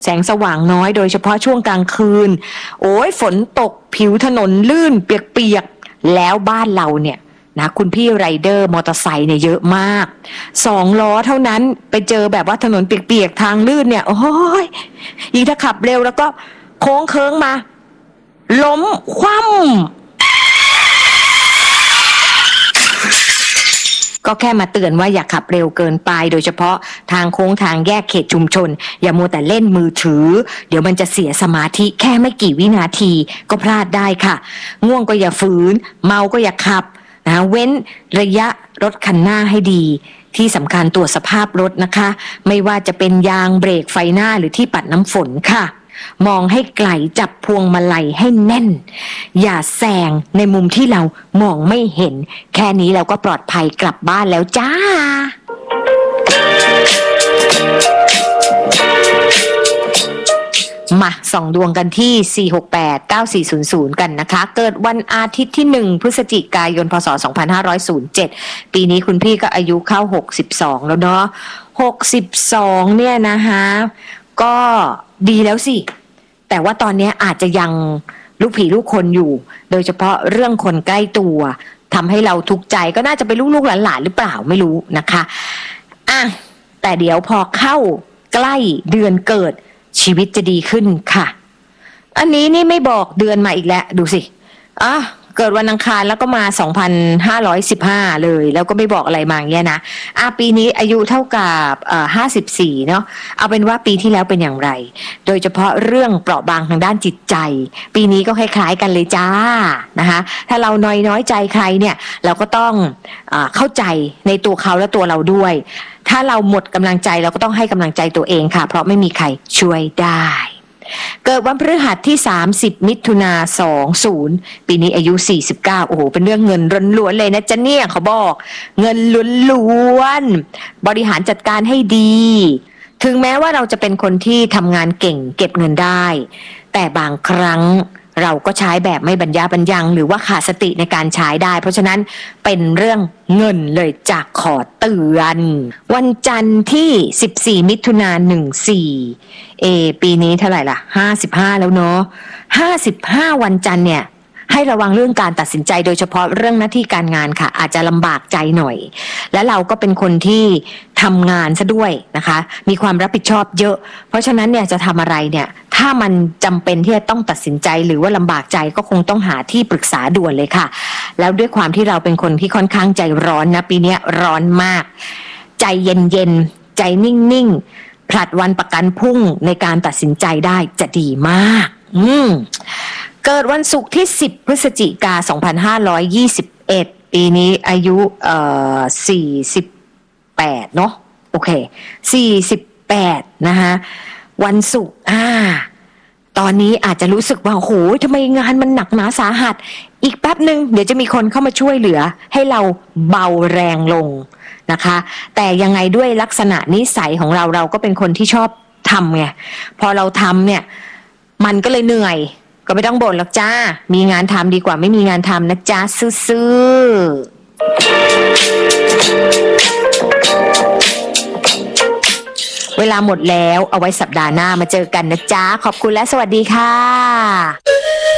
แสงสว่างน้อยโดยเฉพาะช่วงกลางคืนโอ้ยฝนตกผิวถนนลื่นเปียกๆแล้วบ้านเราเนี่ยนะคุณพี่ไรเดอร์มอเตอร์ไซค์เนี่ยเยอะมาก2 ล้อเท่านั้นไปเจอแบบว่าถนนเปียกๆทางลื่นเนี่ยโอ้ยยิ่งถ้าขับเร็วแล้วก็โค้งเคิ้งมาล้มคว่ำก็แค่มาเตือนว่าอย่าขับเร็วเกินไปโดยเฉพาะทางโค้งทางแยกเขตชุมชนอย่ามัวแต่เล่นมือถือเดี๋ยวมันจะเสียสมาธิแค่ไม่กี่วินาทีก็พลาดได้ค่ะง่วงก็อย่าฝืนเมาก็อย่าขับนะเว้นระยะรถคันหน้าให้ดีที่สำคัญตรวจสภาพรถนะคะไม่ว่าจะเป็นยางเบรกไฟหน้าหรือที่ปัดน้ำฝนค่ะมองให้ไกลจับพวงมาลัยให้แน่นอย่าแซงในมุมที่เรามองไม่เห็นแค่นี้เราก็ปลอดภัยกลับบ้านแล้วจ้ามาส่องดวงกันที่4689400กันนะคะเกิดวันอาทิตย์ที่1พฤศจิกายนพศ2507ปีนี้คุณพี่ก็อายุเข้า62แล้วเนาะ62เนี่ยนะคะก็ดีแล้วสิแต่ว่าตอนนี้อาจจะยังลูกผีลูกคนอยู่โดยเฉพาะเรื่องคนใกล้ตัวทำให้เราทุกข์ใจก็น่าจะเป็นลูกๆหลานๆหรือเปล่าไม่รู้นะคะแต่เดี๋ยวพอเข้าใกล้เดือนเกิดชีวิตจะดีขึ้นค่ะอันนี้นี่ไม่บอกเดือนมาอีกแล้วดูสิเกิดวันอังคารแล้วก็มา2515เลยแล้วก็ไม่บอกอะไรมาอย่างเงี้ยนะปีนี้อายุเท่ากับ54เนาะเอาเป็นว่าปีที่แล้วเป็นอย่างไรโดยเฉพาะเรื่องเปราะบางทางด้านจิตใจปีนี้ก็คล้ายๆกันเลยจ้านะคะถ้าเราน้อยใจใครเนี่ยเราก็ต้องเข้าใจในตัวเขาและตัวเราด้วยถ้าเราหมดกำลังใจเราก็ต้องให้กำลังใจตัวเองค่ะเพราะไม่มีใครช่วยได้เกิดวันพฤหัสที่30มิถุนายน20ปีนี้อายุ49โอ้โหเป็นเรื่องเงินล้วนๆเลยนะจ๊ะเนี่ยเขาบอกเงินล้วนๆบริหารจัดการให้ดีถึงแม้ว่าเราจะเป็นคนที่ทำงานเก่งเก็บเงินได้แต่บางครั้งเราก็ใช้แบบไม่บรรยะบรรยังหรือว่าขาดสติในการใช้ได้เพราะฉะนั้นเป็นเรื่องเงินเลยจากขอเตือนวันจันทร์ที่14มิถุนายน14ปีนี้เท่าไหร่ล่ะ55แล้วเนาะ55วันจันทร์เนี่ยให้ระวังเรื่องการตัดสินใจโดยเฉพาะเรื่องหน้าที่การงานค่ะอาจจะลำบากใจหน่อยและเราก็เป็นคนที่ทำงานซะด้วยนะคะมีความรับผิดชอบเยอะเพราะฉะนั้นเนี่ยจะทำอะไรเนี่ยถ้ามันจำเป็นที่จะต้องตัดสินใจหรือว่าลำบากใจก็คงต้องหาที่ปรึกษาด่วนเลยค่ะแล้วด้วยความที่เราเป็นคนที่ค่อนข้างใจร้อนนะปีนี้ร้อนมากใจเย็นๆใจนิ่งๆผลัดวันประกันพรุ่งในการตัดสินใจได้จะดีมากเกิดวันศุกร์ที่10พฤศจิกายน2521ปีนี้อายุ48เนาะโอเค48นะคะวันศุกร์ตอนนี้อาจจะรู้สึกว่าโอ้โหทำไมงานมันหนักหนาสาหัสอีกแป๊บนึงเดี๋ยวจะมีคนเข้ามาช่วยเหลือให้เราเบาแรงลงนะคะแต่ยังไงด้วยลักษณะนิสัยของเราก็เป็นคนที่ชอบทำไงพอเราทำเนี่ยมันก็เลยเหนื่อยก็ไม่ต้องบ่นหรอกจ้ามีงานทำดีกว่าไม่มีงานทำนะจ้าซื่อเวลาหมดแล้วเอาไว้สัปดาห์หน้ามาเจอกันนะจ๊ะขอบคุณและสวัสดีค่ะ